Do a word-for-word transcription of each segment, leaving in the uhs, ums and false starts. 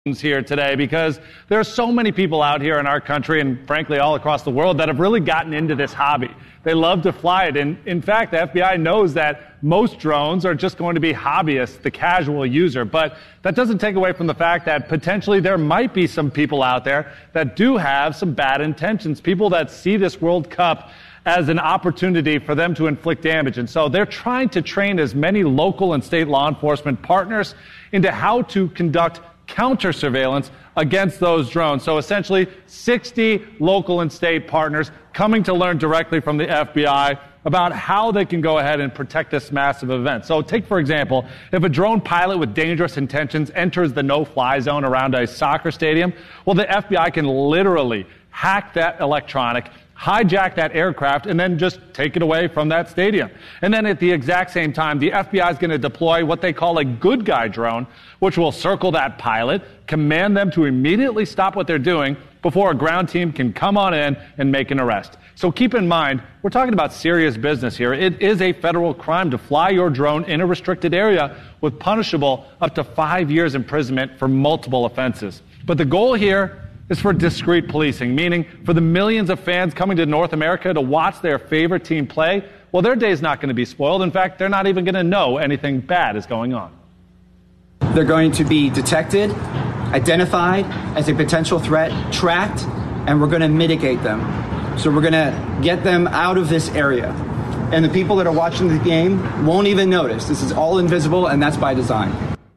here today because there are so many people out here in our country and frankly all across the world that have really gotten into this hobby. They love to fly it. And in fact, the F B I knows that most drones are just going to be hobbyists, the casual user. But that doesn't take away from the fact that potentially there might be some people out there that do have some bad intentions, people that see this World Cup as an opportunity for them to inflict damage. And so they're trying to train as many local and state law enforcement partners into how to conduct counter surveillance against those drones. So essentially, sixty local and state partners coming to learn directly from the F B I about how they can go ahead and protect this massive event. So take, for example, if a drone pilot with dangerous intentions enters the no-fly zone around a soccer stadium, well, the F B I can literally hack that electronic, hijack that aircraft, and then just take it away from that stadium. And then at the exact same time, the F B I is going to deploy what they call a good guy drone, which will circle that pilot, command them to immediately stop what they're doing before a ground team can come on in and make an arrest. So keep in mind, we're talking about serious business here. It is a federal crime to fly your drone in a restricted area with punishable up to five years imprisonment for multiple offenses. But the goal here is for discreet policing, meaning for the millions of fans coming to North America to watch their favorite team play, well, their day's not going to be spoiled. In fact, they're not even going to know anything bad is going on. They're going to be detected, identified as a potential threat, tracked, and we're going to mitigate them. So we're going to get them out of this area. And the people that are watching the game won't even notice. This is all invisible, and that's by design.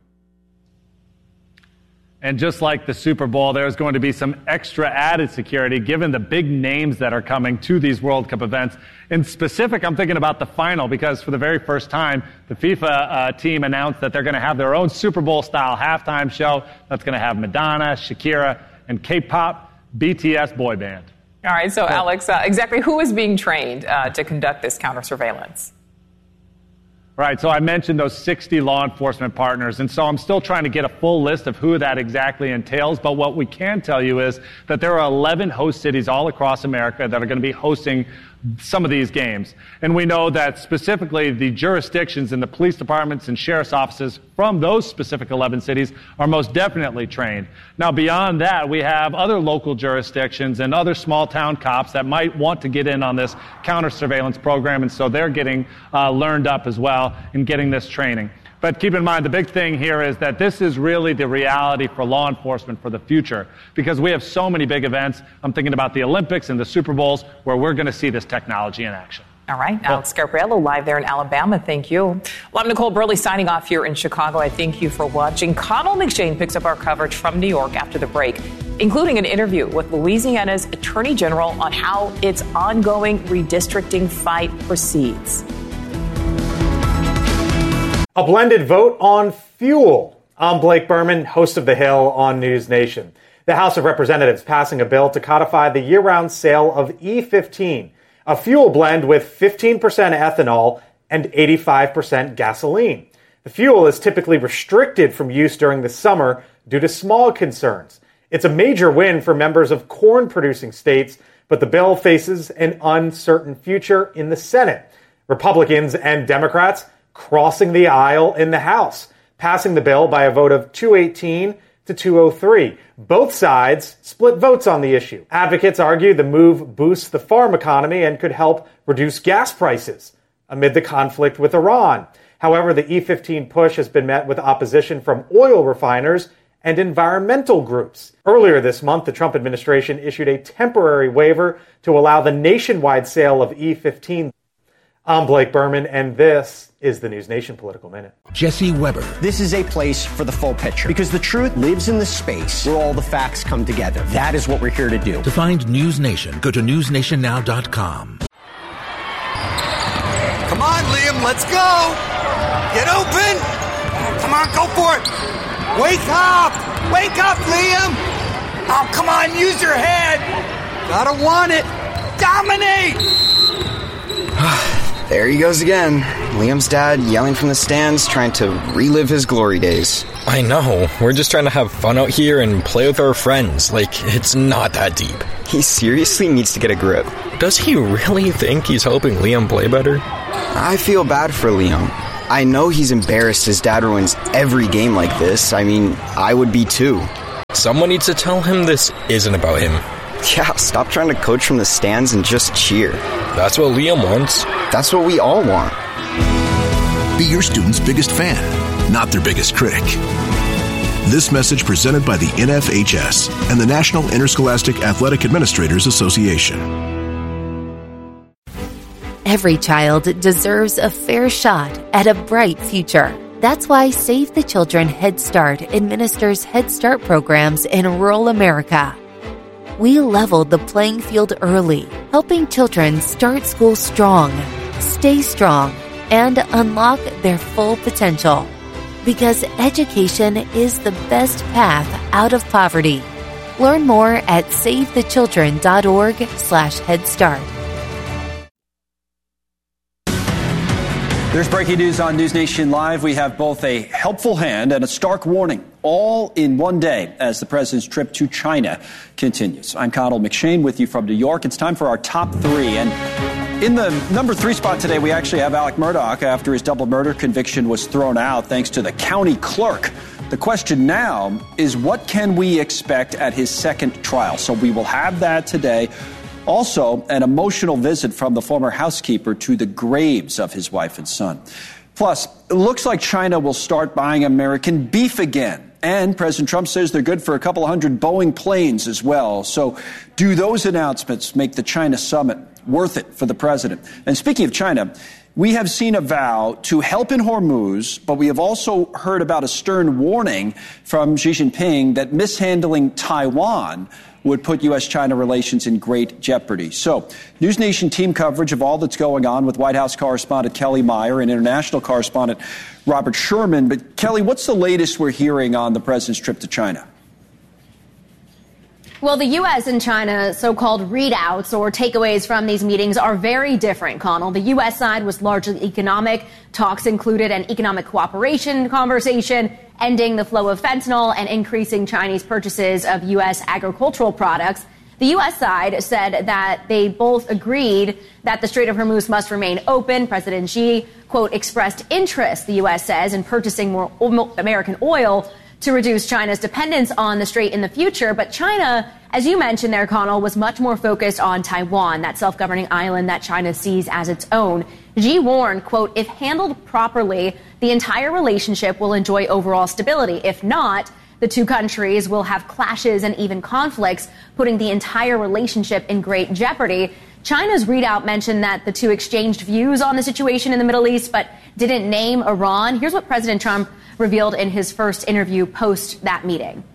And just like the Super Bowl, there's going to be some extra added security given the big names that are coming to these World Cup events. In specific, I'm thinking about the final because for the very first time, the FIFA uh, team announced that they're going to have their own Super Bowl-style halftime show that's going to have Madonna, Shakira, and K-pop B T S boy band. All right, so Alex, uh, exactly who is being trained uh, to conduct this counter-surveillance? Right, so I mentioned those sixty law enforcement partners, and so I'm still trying to get a full list of who that exactly entails, but what we can tell you is that there are eleven host cities all across America that are going to be hosting some of these games. And we know that specifically the jurisdictions and the police departments and sheriff's offices from those specific eleven cities are most definitely trained. Now, beyond that, we have other local jurisdictions and other small-town cops that might want to get in on this counter-surveillance program, and so they're getting uh, learned up as well and getting this training. But keep in mind, the big thing here is that this is really the reality for law enforcement for the future because we have so many big events. I'm thinking about the Olympics and the Super Bowls where we're going to see this technology in action. All right. Alex Scarpello live there in Alabama. Thank you. Well, I'm Nicole Burley signing off here in Chicago. I thank you for watching. Connell McShane picks up our coverage from New York after the break, including an interview with Louisiana's Attorney General on how its ongoing redistricting fight proceeds. A blended vote on fuel. I'm Blake Berman, host of The Hill on News Nation. The House of Representatives passing a bill to codify the year-round sale of E fifteen, a fuel blend with fifteen percent ethanol and eighty-five percent gasoline. The fuel is typically restricted from use during the summer due to smog concerns. It's a major win for members of corn-producing states, but the bill faces an uncertain future in the Senate. Republicans and Democrats crossing the aisle in the House, passing the bill by a vote of two eighteen to two oh three. Both sides split votes on the issue. Advocates argue the move boosts the farm economy and could help reduce gas prices amid the conflict with Iran. However, the E fifteen push has been met with opposition from oil refiners and environmental groups. Earlier this month, the Trump administration issued a temporary waiver to allow the nationwide sale of E fifteen. I'm Blake Berman, and this is the News Nation Political Minute. Jesse Weber. This is a place for the full picture because the truth lives in the space where all the facts come together. That is what we're here to do. To find News Nation, go to news nation now dot com. Come on, Liam, let's go. Get open. Come on, go for it. Wake up. Wake up, Liam. Oh, come on, use your head. Gotta want it. Dominate. There he goes again. Liam's dad yelling from the stands, trying to relive his glory days. I know. We're just trying to have fun out here and play with our friends. Like, it's not that deep. He seriously needs to get a grip. Does he really think he's helping Liam play better? I feel bad for Liam. I know he's embarrassed his dad ruins every game like this. I mean, I would be too. Someone needs to tell him this isn't about him. Yeah, stop trying to coach from the stands and just cheer. That's what Liam wants. That's what we all want. Be your student's biggest fan, not their biggest critic. This message presented by the N F H S and the National Interscholastic Athletic Administrators Association. Every child deserves a fair shot at a bright future. That's why Save the Children Head Start administers Head Start programs in rural America. We leveled the playing field early, helping children start school strong, stay strong, and unlock their full potential. Because education is the best path out of poverty. Learn more at savethechildren.org slash Head Start. There's breaking news on News Nation Live. We have both a helpful hand and a stark warning, all in one day as the president's trip to China continues. I'm Connell McShane with you from New York. It's time for our top three. And in the number three spot today, we actually have Alec Murdaugh after his double murder conviction was thrown out thanks to the county clerk. The question now is, what can we expect at his second trial? So we will have that today. Also, an emotional visit from the former housekeeper to the graves of his wife and son. Plus, it looks like China will start buying American beef again. And President Trump says they're good for a couple of hundred Boeing planes as well. So do those announcements make the China summit worth it for the president? And speaking of China, we have seen a vow to help in Hormuz, but we have also heard about a stern warning from Xi Jinping that mishandling Taiwan would put U S China relations in great jeopardy. So, News Nation team coverage of all that's going on with White House correspondent Kelly Meyer and international correspondent Robert Sherman. But, Kelly, what's the latest we're hearing on the president's trip to China? Well, the U S and China so-called readouts or takeaways from these meetings are very different, Connell. The U S side was largely economic. Talks included an economic cooperation conversation, ending the flow of fentanyl and increasing Chinese purchases of U S agricultural products. The U S side said that they both agreed that the Strait of Hormuz must remain open. President Xi, quote, expressed interest, the U S says, in purchasing more American oil to reduce China's dependence on the strait in the future. But China, as you mentioned there, Connell, was much more focused on Taiwan, that self-governing island that China sees as its own. Xi warned, quote, if handled properly, the entire relationship will enjoy overall stability. If not, the two countries will have clashes and even conflicts, putting the entire relationship in great jeopardy. China's readout mentioned that the two exchanged views on the situation in the Middle East, but didn't name Iran. Here's what President Trump revealed in his first interview post that meeting.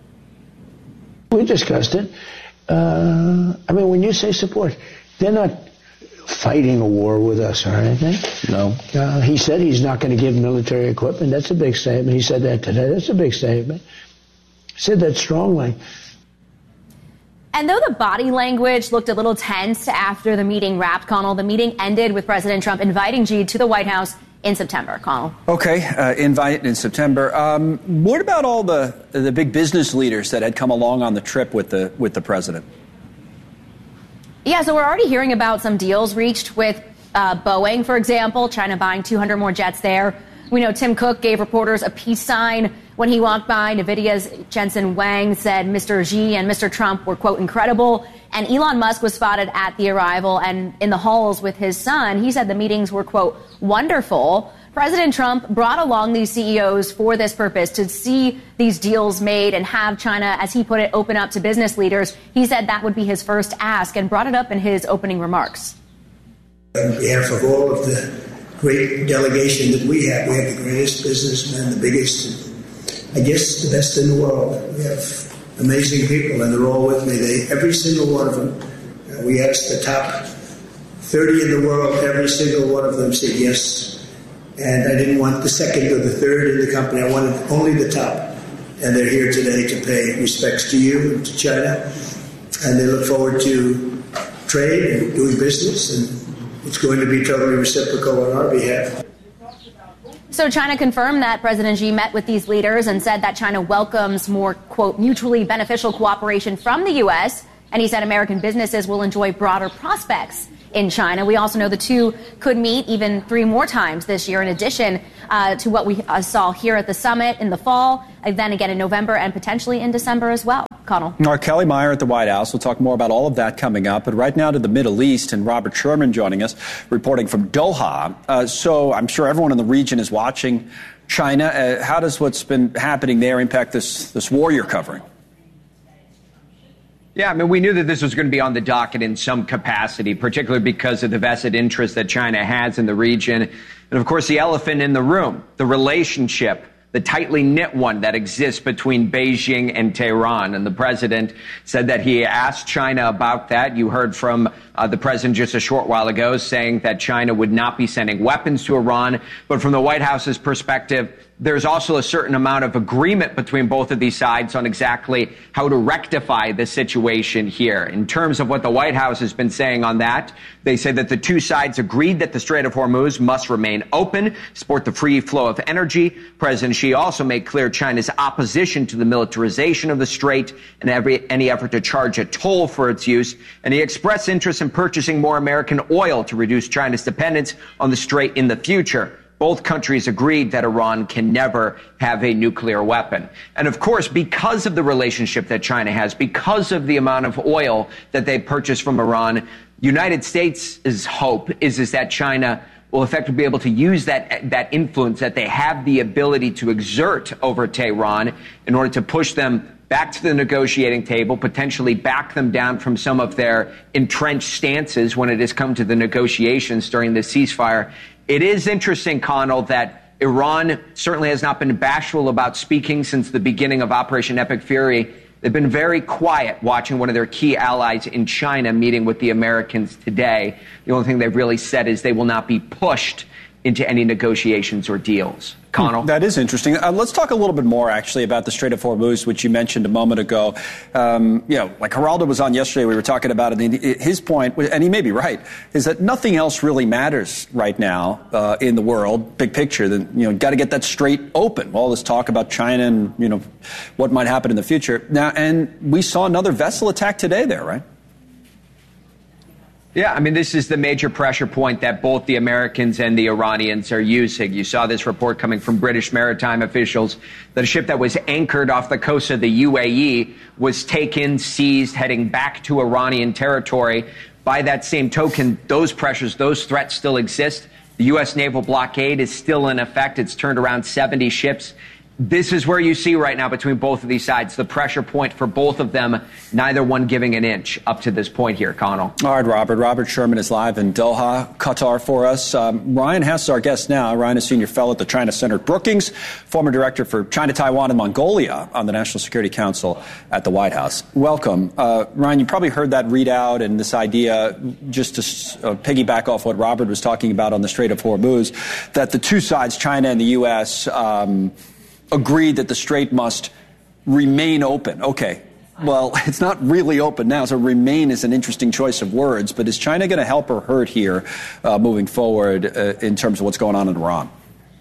We discussed it. Uh, I mean, when you say support, they're not fighting a war with us or anything. No. Uh, he said he's not going to give military equipment. That's a big statement. He said that today. That's a big statement. He said that strongly. And though the body language looked a little tense after the meeting wrapped, Connell, the meeting ended with President Trump inviting Xi to the White House in September. Connell. Okay, uh, invite in September. Um, what about all the the big business leaders that had come along on the trip with the with the president? Yeah, so we're already hearing about some deals reached with uh, Boeing, for example, China buying two hundred more jets there. We know Tim Cook gave reporters a peace sign when he walked by. NVIDIA's Jensen Huang said Mister Xi and Mister Trump were, quote, incredible. And Elon Musk was spotted at the arrival and in the halls with his son. He said the meetings were, quote, wonderful. President Trump brought along these C E Os for this purpose, to see these deals made and have China, as he put it, open up to business leaders. He said that would be his first ask and brought it up in his opening remarks. On behalf of all of the great delegation that we have, we have the greatest businessmen, the biggest, I guess the best in the world. We have amazing people, and they're all with me. They, every single one of them. Uh, we asked the top thirty in the world. Every single one of them said yes. And I didn't want the second or the third in the company. I wanted only the top. And they're here today to pay respects to you and to China. And they look forward to trade and doing business. And it's going to be totally reciprocal on our behalf. So China confirmed that President Xi met with these leaders and said that China welcomes more, quote, mutually beneficial cooperation from the U S. And he said American businesses will enjoy broader prospects in China. We also know the two could meet even three more times this year, in addition uh, to what we uh, saw here at the summit in the fall, and then again in November and potentially in December as well. Connell. Our Kelly Meyer at the White House. We'll talk more about all of that coming up. But right now to the Middle East, and Robert Sherman joining us, reporting from Doha. Uh, so I'm sure everyone in the region is watching China. Uh, how does what's been happening there impact this, this war you're covering? Yeah, I mean, we knew that this was going to be on the docket in some capacity, particularly because of the vested interest that China has in the region. And, of course, the elephant in the room, the relationship, the tightly knit one that exists between Beijing and Tehran. And the president said that he asked China about that. You heard from uh, the president just a short while ago saying that China would not be sending weapons to Iran. But from the White House's perspective, there's also a certain amount of agreement between both of these sides on exactly how to rectify the situation here. In terms of what the White House has been saying on that, they say that the two sides agreed that the Strait of Hormuz must remain open, support the free flow of energy. President Xi also made clear China's opposition to the militarization of the strait and every, any effort to charge a toll for its use. And he expressed interest in purchasing more American oil to reduce China's dependence on the strait in the future. Both countries agreed that Iran can never have a nuclear weapon. And of course, because of the relationship that China has, because of the amount of oil that they purchase from Iran, United States' hope is, is that China will effectively be able to use that, that influence that they have the ability to exert over Tehran in order to push them back to the negotiating table, potentially back them down from some of their entrenched stances when it has come to the negotiations during the ceasefire. It is interesting, Connell, that Iran certainly has not been bashful about speaking since the beginning of Operation Epic Fury. They've been very quiet watching one of their key allies in China meeting with the Americans today. The only thing they've really said is they will not be pushed into any negotiations or deals. Connell? That is interesting. Uh, let's talk a little bit more, actually, about the Strait of Hormuz, which you mentioned a moment ago. Um, you know, like Geraldo was on yesterday, we were talking about it, and his point, and he may be right, is that nothing else really matters right now uh, in the world, big picture. Then, you know, got to get that strait open. All this talk about China and, you know, what might happen in the future. Now, and we saw another vessel attack today there, right? Yeah, I mean, this is the major pressure point that both the Americans and the Iranians are using. You saw this report coming from British maritime officials that a ship that was anchored off the coast of the U A E was taken, seized, heading back to Iranian territory. By that same token, those pressures, those threats still exist. The U S naval blockade is still in effect. It's turned around seventy ships. This is where you see right now between both of these sides, the pressure point for both of them, neither one giving an inch up to this point here, Connell. All right, Robert. Robert Sherman is live in Doha, Qatar for us. Um, Ryan Hess is our guest now. Ryan is senior fellow at the China Center at Brookings, former director for China, Taiwan, and Mongolia on the National Security Council at the White House. Welcome. Uh, Ryan, you probably heard that readout and this idea, just to uh, piggyback off what Robert was talking about on the Strait of Hormuz, that the two sides, China and the U S, um, agreed that the strait must remain open. Okay. Well, it's not really open now, so remain is an interesting choice of words. But is China going to help or hurt here uh, moving forward uh, in terms of what's going on in Iran?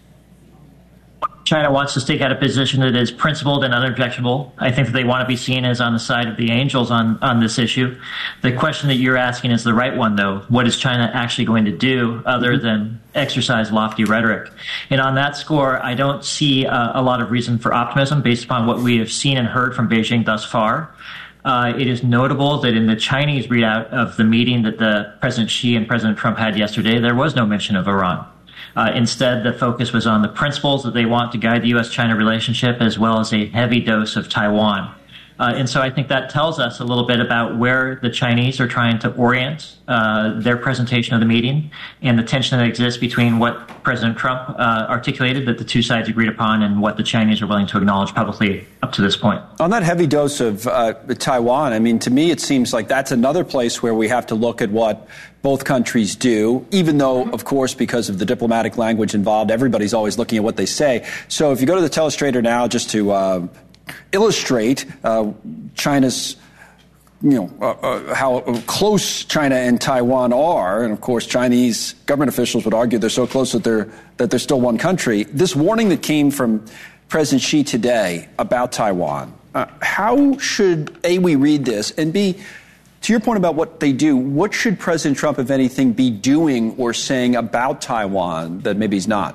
China wants to stake out a position that is principled and unobjectionable. I think that they want to be seen as on the side of the angels on, on this issue. The question that you're asking is the right one, though. What is China actually going to do other mm-hmm. than exercise lofty rhetoric? And on that score, I don't see uh, a lot of reason for optimism based upon what we have seen and heard from Beijing thus far. Uh, it is notable that in the Chinese readout of the meeting that the President Xi and President Trump had yesterday, there was no mention of Iran. Uh, instead, the focus was on the principles that they want to guide the U S China relationship, as well as a heavy dose of Taiwan. Uh, and so I think that tells us a little bit about where the Chinese are trying to orient uh, their presentation of the meeting and the tension that exists between what President Trump uh, articulated that the two sides agreed upon and what the Chinese are willing to acknowledge publicly up to this point. On that heavy dose of uh, Taiwan, I mean, to me, it seems like that's another place where we have to look at what both countries do, even though, of course, because of the diplomatic language involved, everybody's always looking at what they say. So if you go to the telestrator now, just to uh, illustrate uh, China's, you know, uh, uh, how close China and Taiwan are, and of course, Chinese government officials would argue they're so close that they're that they're still one country. This warning that came from President Xi today about Taiwan, uh, how should A, we read this, and B, To your point about what they do, what should President Trump, if anything, be doing or saying about Taiwan that maybe he's not?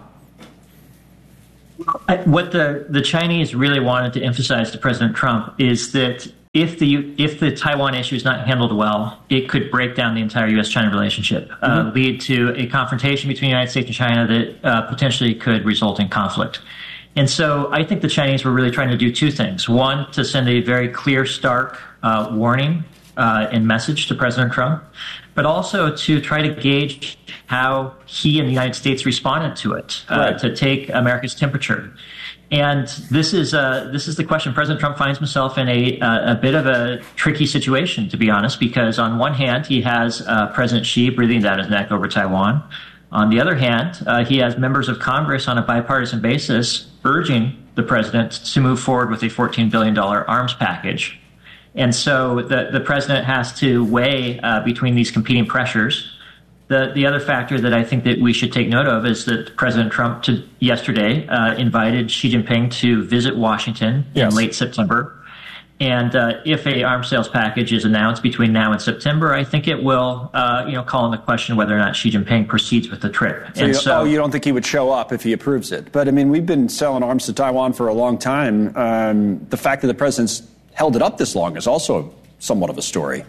What the, the Chinese really wanted to emphasize to President Trump is that if the if the Taiwan issue is not handled well, it could break down the entire U S China relationship, mm-hmm. uh, lead to a confrontation between the United States and China that uh, potentially could result in conflict. And so I think the Chinese were really trying to do two things. One, to send a very clear, stark uh, warning uh, and message to President Trump, but also to try to gauge how he and the United States responded to it, uh, right. to take America's temperature. And this is uh, this is the question. President Trump finds himself in a uh, a bit of a tricky situation, to be honest, because on one hand, he has uh, President Xi breathing down his neck over Taiwan. On the other hand, uh, he has members of Congress on a bipartisan basis urging the president to move forward with a fourteen billion dollars arms package. And so the, the president has to weigh uh, between these competing pressures. The the other factor that I think that we should take note of is that President Trump to, yesterday uh, invited Xi Jinping to visit Washington yes. in late September. And uh, if a arms sales package is announced between now and September, I think it will, uh, you know, call into question whether or not Xi Jinping proceeds with the trip. So, and you, so, oh, you don't think he would show up if he approves it? But I mean, we've been selling arms to Taiwan for a long time. Um, the fact that the president's held it up this long is also somewhat of a story.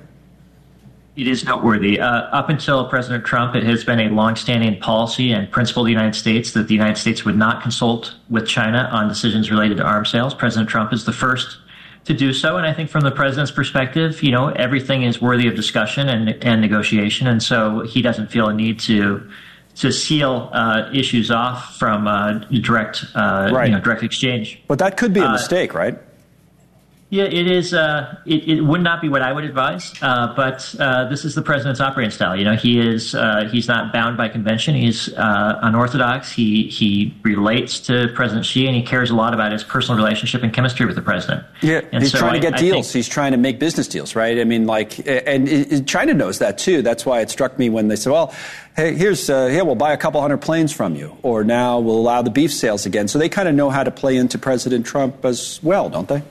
It is noteworthy. Uh, up until President Trump, it has been a longstanding policy and principle of the United States that the United States would not consult with China on decisions related to arms sales. President Trump is the first to do so. And I think from the president's perspective, you know, everything is worthy of discussion and, and negotiation. And so he doesn't feel a need to to seal uh, issues off from uh, direct, uh, right. you know, direct exchange. But that could be a uh, mistake, right? Yeah, it is. Uh, it, it would not be what I would advise, uh, but uh, this is the president's operating style. You know, he is uh, he's not bound by convention. He's uh, unorthodox. He he relates to President Xi, and he cares a lot about his personal relationship and chemistry with the president. Yeah, and he's so trying to I, get I deals. think, he's trying to make business deals, right? I mean, like, and it, China knows that too. That's why it struck me when they said, "Well, hey, here's uh, here we'll buy a couple hundred planes from you," or now we'll allow the beef sales again. So they kind of know how to play into President Trump as well, don't they?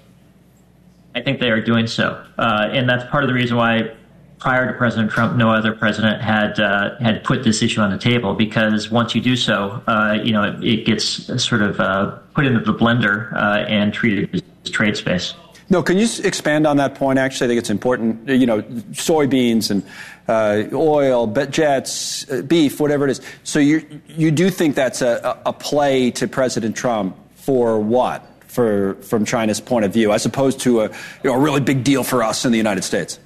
I think they are doing so, uh, and that's part of the reason why, prior to President Trump, no other president had uh, had put this issue on the table. Because once you do so, uh, you know, it, it gets sort of uh, put into the blender uh, and treated as trade space. No, can you expand on that point? Actually, I think it's important. You know, soybeans and uh, oil, jets, uh, beef, whatever it is. So you you do think that's a, a play to President Trump for what? For, from China's point of view, as opposed to a, you know, a really big deal for us in the United States?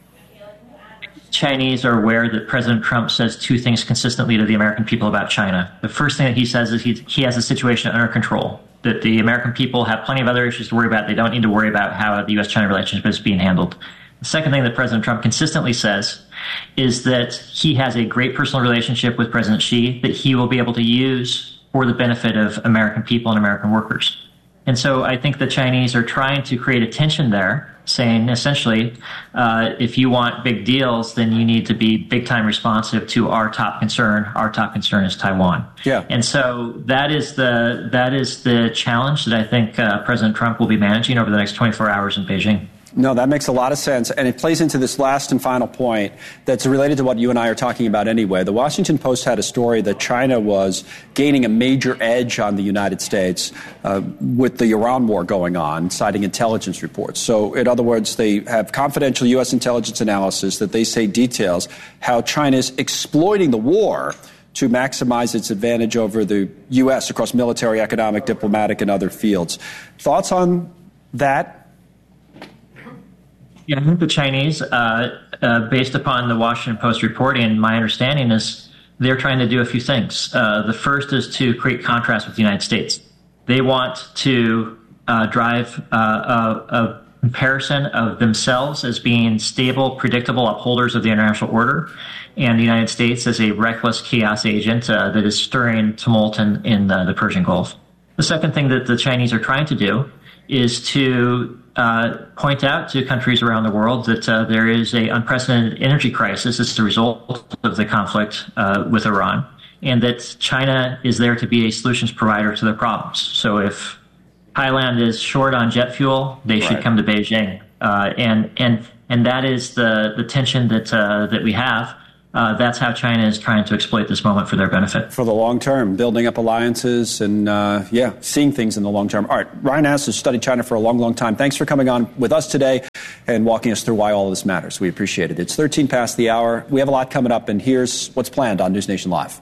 Chinese are aware that President Trump says two things consistently to the American people about China. The first thing that he says is he, he has the situation under control, that the American people have plenty of other issues to worry about. They don't need to worry about how the U S China relationship is being handled. The second thing that President Trump consistently says is that he has a great personal relationship with President Xi that he will be able to use for the benefit of American people and American workers. And so I think the Chinese are trying to create a tension there, saying essentially, uh, if you want big deals, then you need to be big time responsive to our top concern. Our top concern is Taiwan. Yeah. And so that is the that is the challenge that I think uh, President Trump will be managing over the next twenty-four hours in Beijing. No, that makes a lot of sense. And it plays into this last and final point that's related to what you and I are talking about anyway. The Washington Post had a story that China was gaining a major edge on the United States uh, with the Iran war going on, citing intelligence reports. So, in other words, they have confidential U S intelligence analysis that they say details how China is exploiting the war to maximize its advantage over the U S across military, economic, diplomatic, and other fields. Thoughts on that? Yeah, I think the Chinese, uh, uh, based upon the Washington Post reporting, my understanding is they're trying to do a few things. Uh, the first is to create contrast with the United States. They want to uh, drive uh, a, a comparison of themselves as being stable, predictable upholders of the international order, and the United States as a reckless chaos agent uh, that is stirring tumult in, in uh, the Persian Gulf. The second thing that the Chinese are trying to do is to uh, point out to countries around the world that uh, there is an unprecedented energy crisis as a result of the conflict uh, with Iran, and that China is there to be a solutions provider to their problems. So if Thailand is short on jet fuel, they should right. come to Beijing. Uh, and and and that is the the tension that uh, that we have. Uh, that's how China is trying to exploit this moment for their benefit. For the long term, building up alliances and, uh, yeah, seeing things in the long term. All right, Ryan Ass has studied China for a long, long time. Thanks for coming on with us today and walking us through why all of this matters. We appreciate it. It's thirteen past the hour. We have a lot coming up, and here's what's planned on News Nation Live.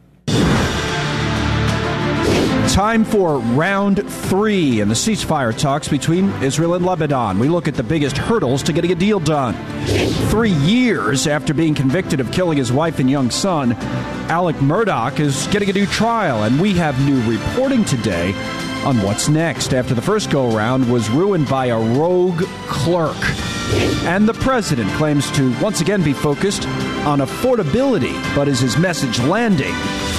Time for round three in the ceasefire talks between Israel and Lebanon. We look at the biggest hurdles to getting a deal done. Three years after being convicted of killing his wife and young son, Alec Murdaugh is getting a new trial, and we have new reporting today on what's next after the first go-around was ruined by a rogue clerk. And the president claims to once again be focused on affordability, but is his message landing?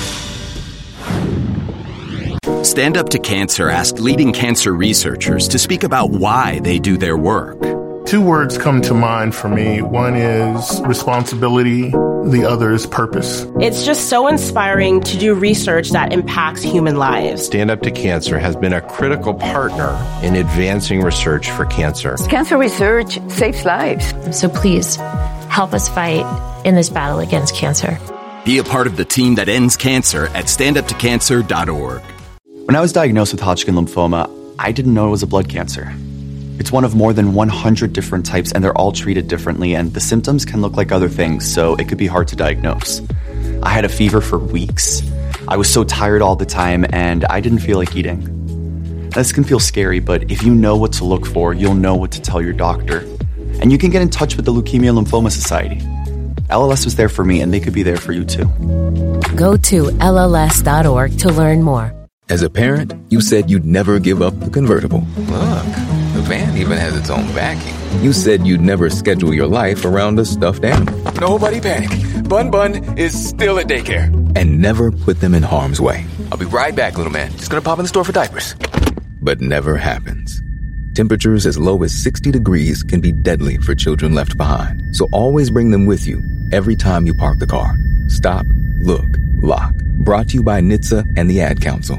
Stand Up to Cancer asked leading cancer researchers to speak about why they do their work. Two words come to mind for me. One is responsibility. The other is purpose. It's just so inspiring to do research that impacts human lives. Stand Up to Cancer has been a critical partner in advancing research for cancer. Cancer research saves lives. So please, help us fight in this battle against cancer. Be a part of the team that ends cancer at stand up to cancer dot org. When I was diagnosed with Hodgkin lymphoma, I didn't know it was a blood cancer. It's one of more than one hundred different types, and they're all treated differently, and the symptoms can look like other things, so it could be hard to diagnose. I had a fever for weeks. I was so tired all the time, and I didn't feel like eating. This can feel scary, but if you know what to look for, you'll know what to tell your doctor. And you can get in touch with the Leukemia Lymphoma Society. L L S was there for me, and they could be there for you too. Go to L L S dot org to learn more. As a parent, you said you'd never give up the convertible. Look, the van even has its own backing. You said you'd never schedule your life around a stuffed animal. Nobody panic. Bun Bun is still at daycare. And never put them in harm's way. I'll be right back, little man. Just gonna pop in the store for diapers. But never happens. Temperatures as low as sixty degrees can be deadly for children left behind. So always bring them with you every time you park the car. Stop, look, lock. Brought to you by N H T S A and the Ad Council.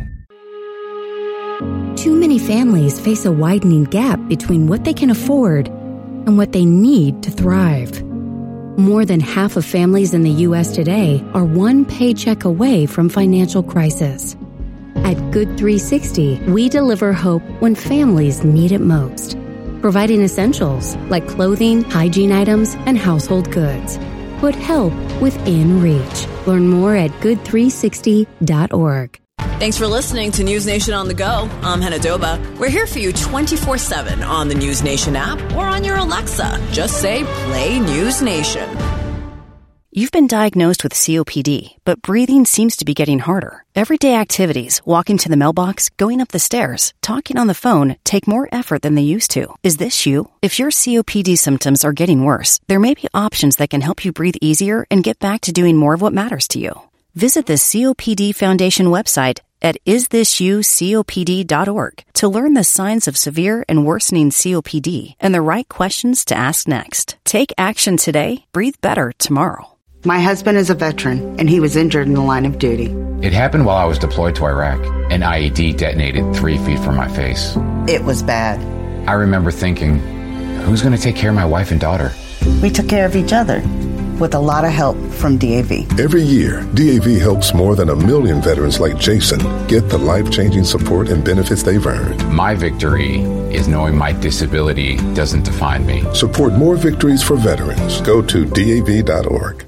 Too many families face a widening gap between what they can afford and what they need to thrive. More than half of families in the U S today are one paycheck away from financial crisis. At Good three sixty, we deliver hope when families need it most, providing essentials like clothing, hygiene items, and household goods. Put help within reach. Learn more at good three sixty dot org. Thanks for listening to News Nation on the Go. I'm Hannah Doba. We're here for you twenty-four seven on the News Nation app or on your Alexa. Just say, play News Nation. You've been diagnosed with C O P D, but breathing seems to be getting harder. Everyday activities, walking to the mailbox, going up the stairs, talking on the phone, take more effort than they used to. Is this you? If your C O P D symptoms are getting worse, there may be options that can help you breathe easier and get back to doing more of what matters to you. Visit the C O P D Foundation website at is this you C O P D dot org to learn the signs of severe and worsening C O P D and the right questions to ask next. Take action today. Breathe better tomorrow. My husband is a veteran, and he was injured in the line of duty. It happened while I was deployed to Iraq. An I E D detonated three feet from my face. It was bad. I remember thinking, who's going to take care of my wife and daughter? We took care of each other, with a lot of help from D A V. Every year, D A V helps more than a million veterans like Jason get the life-changing support and benefits they've earned. My victory is knowing my disability doesn't define me. Support more victories for veterans. Go to D A V dot org.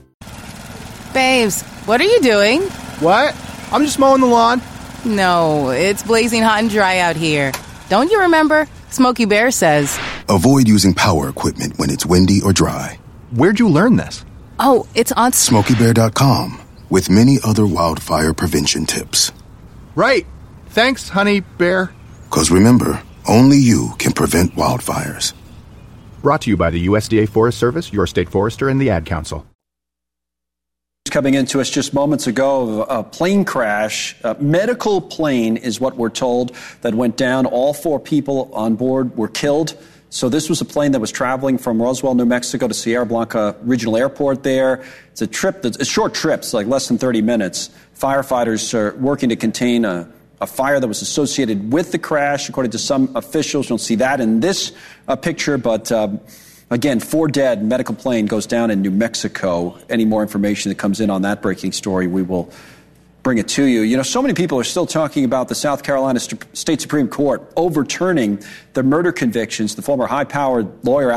Babes, what are you doing? What? I'm just mowing the lawn. No, it's blazing hot and dry out here. Don't you remember? Smokey Bear says. Avoid using power equipment when it's windy or dry. Where'd you learn this? Oh, it's on Smokey Bear dot com with many other wildfire prevention tips. Right. Thanks, Honey Bear. Because remember, only you can prevent wildfires. Brought to you by the U S D A Forest Service, your state forester, and the Ad Council. Coming into us just moments ago, a plane crash, a medical plane is what we're told, that went down. All four people on board were killed. So this was a plane that was traveling from Roswell, New Mexico to Sierra Blanca Regional Airport there. It's a trip, that's a short trip, it's like less than thirty minutes. Firefighters are working to contain a a fire that was associated with the crash, according to some officials. You'll see that in this uh, picture, but um, again, four dead. Medical plane goes down in New Mexico. Any more information that comes in on that breaking story, we will bring it to you. You know, so many people are still talking about the South Carolina State Supreme Court overturning the murder convictions. The former high-powered lawyer